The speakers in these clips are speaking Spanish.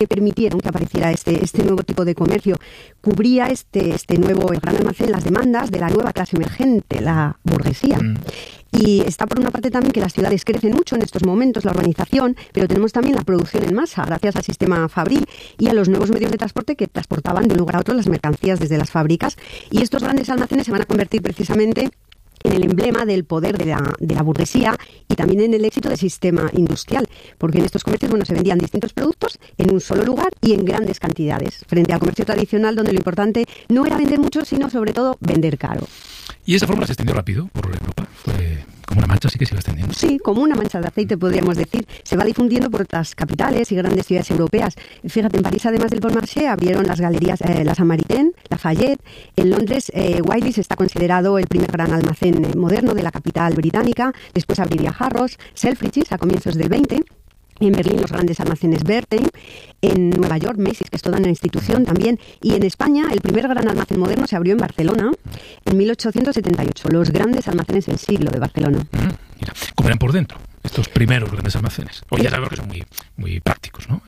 que permitieron que apareciera este nuevo tipo de comercio. Cubría este nuevo, el gran almacén, las demandas de la nueva clase emergente, la burguesía. Y está por una parte también que las ciudades crecen mucho en estos momentos, la urbanización, pero tenemos también la producción en masa, gracias al sistema fabril y a los nuevos medios de transporte que transportaban de un lugar a otro las mercancías desde las fábricas. Y estos grandes almacenes se van a convertir precisamente en el emblema del poder de la burguesía y también en el éxito del sistema industrial, porque en estos comercios se vendían distintos productos en un solo lugar y en grandes cantidades, frente al comercio tradicional donde lo importante no era vender mucho, sino sobre todo vender caro. ¿Y esa fórmula se extendió rápido por Europa? Fue como una mancha, sí que se iba extendiendo. Sí, como una mancha de aceite, podríamos decir. Se va difundiendo por otras capitales y grandes ciudades europeas. Fíjate, en París, además del Bon Marché, abrieron las galerías la Saint-Martin, Lafayette. En Londres, Wiley's está considerado el primer gran almacén moderno de la capital británica. Después abriría Harrods, Selfridges a comienzos del 20. En Berlín los grandes almacenes Berten, en Nueva York Macy's, que es toda una institución también, y en España el primer gran almacén moderno se abrió en Barcelona en 1878, los grandes almacenes del siglo de Barcelona. Mira, ¿cómo eran por dentro estos primeros grandes almacenes? Hoy ya sabemos que son muy prácticos, ¿no?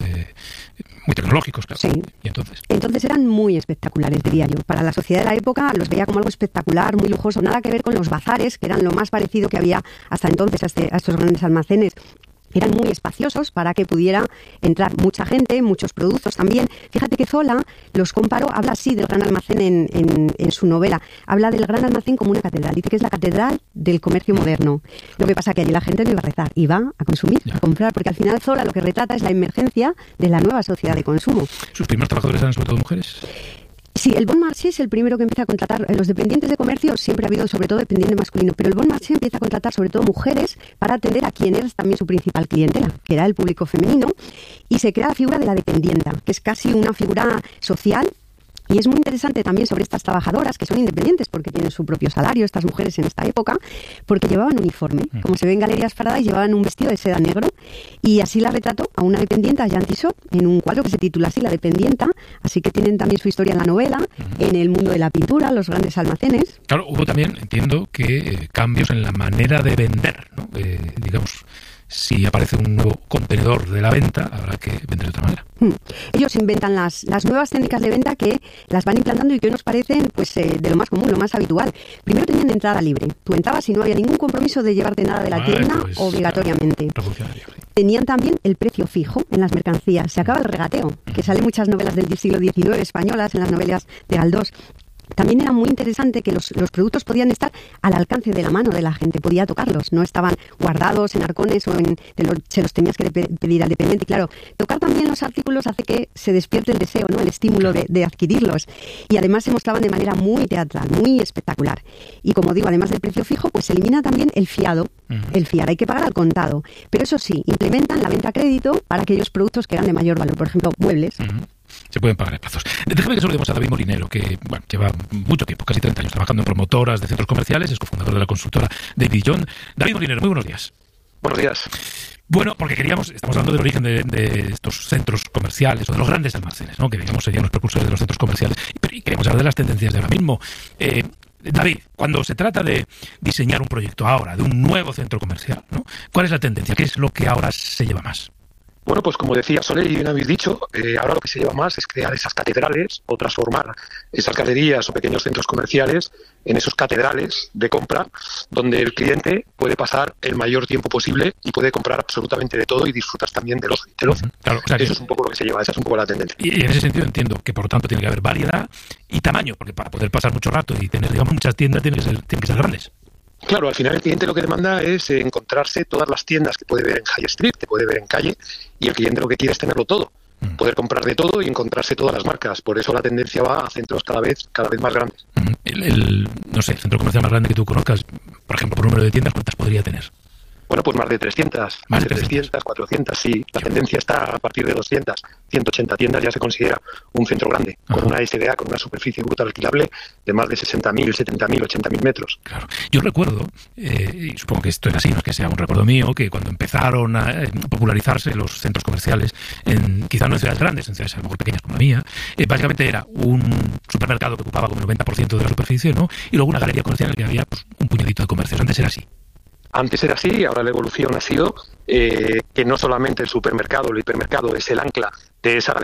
Muy tecnológicos, claro. Sí. ¿Y entonces eran muy espectaculares, diría yo. Para la sociedad de la época los veía como algo espectacular, muy lujoso, nada que ver con los bazares, que eran lo más parecido que había hasta entonces a estos grandes almacenes. Eran muy espaciosos para que pudiera entrar mucha gente, muchos productos también. Fíjate que Zola los comparó, habla así del gran almacén en su novela. Habla del gran almacén como una catedral. Dice que es la catedral del comercio moderno. Lo que pasa es que allí la gente no iba a rezar, iba a consumir, a comprar, porque al final Zola lo que retrata es la emergencia de la nueva sociedad de consumo. ¿Sus primeros trabajadores eran sobre todo mujeres? Sí, el Bon Marché es el primero que empieza a contratar. Los dependientes de comercio siempre ha habido sobre todo dependiente masculino, pero el Bon Marché empieza a contratar sobre todo mujeres para atender a quien era también su principal clientela, que era el público femenino, y se crea la figura de la dependienta, que es casi una figura social. Y es muy interesante también sobre estas trabajadoras que son independientes porque tienen su propio salario, estas mujeres en esta época, porque llevaban uniforme. Como se ve en Galerías Paradise, llevaban un vestido de seda negro y así la retrató a una dependienta, a Jean Tissot, en un cuadro que se titula así, La dependienta. Así que tienen también su historia en la novela, en el mundo de la pintura, los grandes almacenes. Claro, hubo también, entiendo, que cambios en la manera de vender, ¿no? Digamos, si aparece un nuevo contenedor de la venta, habrá que vender de otra manera. Ellos inventan las nuevas técnicas de venta que las van implantando y que hoy nos parecen de lo más común, lo más habitual. Primero tenían entrada libre. Tú entrabas y no había ningún compromiso de llevarte nada de la tienda obligatoriamente. Tenían también el precio fijo en las mercancías. Se acaba el regateo, que sale en muchas novelas del siglo XIX españolas, en las novelas de Galdós. También era muy interesante que los productos podían estar al alcance de la mano de la gente, podía tocarlos, no estaban guardados en arcones o se los tenías que pedir al dependiente. Y claro, tocar también los artículos hace que se despierte el deseo, ¿no? El estímulo de adquirirlos. Y además se mostraban de manera muy teatral, muy espectacular. Y como digo, además del precio fijo, pues se elimina también el fiado. El fiar, hay que pagar al contado. Pero eso sí, implementan la venta a crédito para aquellos productos que eran de mayor valor, por ejemplo, muebles. Se pueden pagar en plazos. Déjame que saludemos a David Molinero, que lleva mucho tiempo, casi 30 años, trabajando en promotoras de centros comerciales, es cofundador de la consultora David John. David Molinero, muy buenos días. Buenos días. Bueno, porque estamos hablando del origen de estos centros comerciales o de los grandes almacenes, ¿no? Que digamos serían los precursores de los centros comerciales. Y queremos hablar de las tendencias de ahora mismo. David, cuando se trata de diseñar un proyecto ahora, de un nuevo centro comercial, ¿no? ¿Cuál es la tendencia? ¿Qué es lo que ahora se lleva más? Bueno, pues como decía Soler y bien habéis dicho, ahora lo que se lleva más es crear esas catedrales o transformar esas galerías o pequeños centros comerciales en esos catedrales de compra donde el cliente puede pasar el mayor tiempo posible y puede comprar absolutamente de todo y disfrutar también del ocio. Claro, o sea, eso es un poco lo que se lleva, esa es un poco la tendencia. Y en ese sentido entiendo que por lo tanto tiene que haber variedad y tamaño, porque para poder pasar mucho rato y tener, digamos, muchas tiendas tienen que ser grandes. Claro, al final el cliente lo que demanda es encontrarse todas las tiendas que puede ver en High Street, que puede ver en calle, y el cliente lo que quiere es tenerlo todo, poder comprar de todo y encontrarse todas las marcas. Por eso la tendencia va a centros cada vez más grandes. No sé, el centro comercial más grande que tú conozcas, por ejemplo, por número de tiendas, ¿cuántas podría tener? Bueno, pues más de 300, 400, sí. La tendencia está a partir de 200, 180 tiendas ya se considera un centro grande, con una SDA, con una superficie bruta alquilable de más de 60.000, 70.000, 80.000 metros. Claro. Yo recuerdo, y supongo que esto es así, no es que sea un recuerdo mío, que cuando empezaron a popularizarse los centros comerciales, quizá no en ciudades grandes, en ciudades a lo mejor pequeñas como la mía, básicamente era un supermercado que ocupaba como el 90% de la superficie, ¿no? Y luego una galería comercial en la que había pues, un puñadito de comercios. Antes era así. Antes era así, ahora la evolución ha sido que no solamente el supermercado, el hipermercado es el ancla de esa